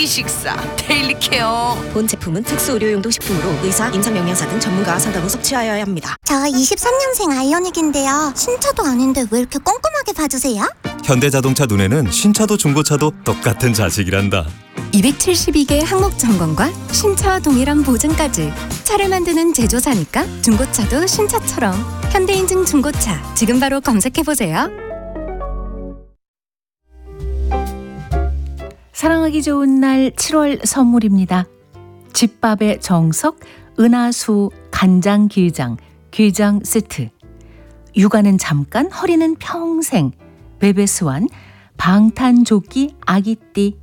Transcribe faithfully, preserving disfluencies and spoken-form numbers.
기 식사 데일리 케어. 본 제품은 특수 의료용도 식품으로 의사, 임상영양사 등 전문가와 상담 후 섭취하여야 합니다. 저 이십삼 년생 아이오닉인데요. 신차도 아닌데 왜 이렇게 꼼꼼하게 봐주세요? 현대자동차 눈에는 신차도 중고차도 똑같은 자식이란다. 이백칠십이 개 항목 점검과 신차와 동일한 보증까지. 차를 만드는 제조사니까 중고차도 신차처럼. 현대인증 중고차 지금 바로 검색해보세요. 사랑하기 좋은 날 칠월 선물입니다. 집밥의 정석 은하수 간장 게장 게장 세트. 육아는 잠깐 허리는 평생. 베베스완 방탄조끼 아기띠